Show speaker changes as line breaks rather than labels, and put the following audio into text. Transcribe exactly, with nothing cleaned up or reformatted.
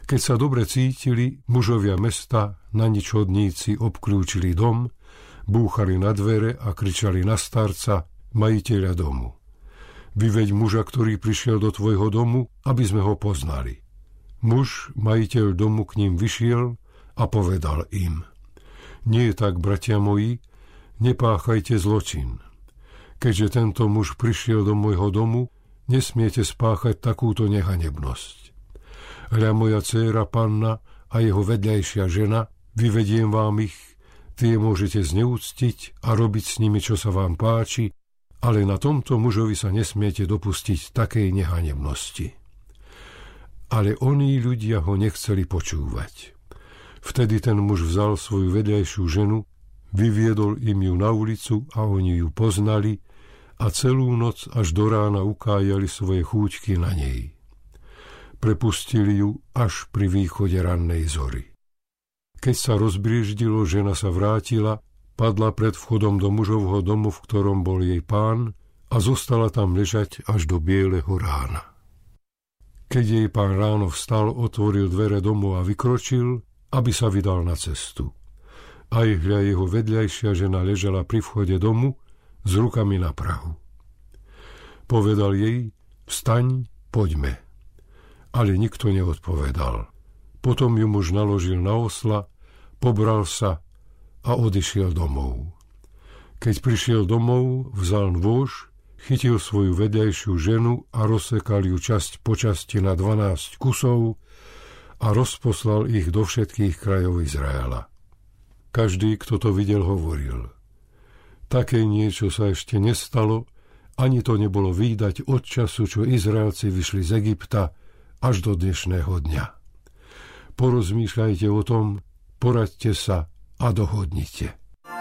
Keď sa dobre cítili, mužovia mesta, na ničodníci obklúčili dom, búchali na dvere a kričali na starca, majiteľa domu. Vyveď muža, ktorý prišiel do tvojho domu, aby sme ho poznali. Muž, majiteľ domu, k ním vyšiel a povedal im: Nie je tak, bratia moji, nepáchajte zločin. Keďže tento muž prišiel do môjho domu, nesmiete spáchať takúto nehanebnosť. Hľa, moja dcéra panna a jeho vedľajšia žena, vyvediem vám ich, tie môžete zneúctiť a robiť s nimi, čo sa vám páči, ale na tomto mužovi sa nesmiete dopustiť takej nehanebnosti. Ale oní ľudia ho nechceli počúvať. Vtedy ten muž vzal svoju vedľajšiu ženu, vyviedol im ju na ulicu a oni ju poznali a celú noc až do rána ukájali svoje chúťky na nej. Prepustili ju až pri východe rannej zory. Keď sa rozbrieždilo, žena sa vrátila, padla pred vchodom do mužovho domu, v ktorom bol jej pán, a zostala tam ležať až do bieleho rána. Keď jej pán ráno vstal, otvoril dvere domu a vykročil, aby sa vydal na cestu. Aj hľa, jeho vedľajšia žena ležala pri vchode domu s rukami na prahu. Povedal jej: Vstaň, poďme. Ale nikto neodpovedal. Potom ju muž naložil na osla, pobral sa a odišiel domov. Keď prišiel domov, vzal nôž, chytil svoju vedľajšiu ženu a rozsekal ju časť po časti na dvanásť kusov a rozposlal ich do všetkých krajov Izraela. Každý, kto to videl, hovoril: Také niečo sa ešte nestalo, ani to nebolo vídať od času, čo Izraelci vyšli z Egypta, až do dnešného dňa. Porozmýšľajte o tom, poraďte sa a dohodnite.